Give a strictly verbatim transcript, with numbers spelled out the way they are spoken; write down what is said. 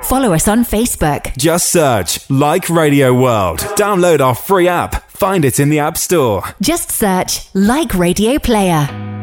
Follow us on Facebook. Just search Like Radio World. Download our free app. Find it in the App Store. Just search Like Radio Player.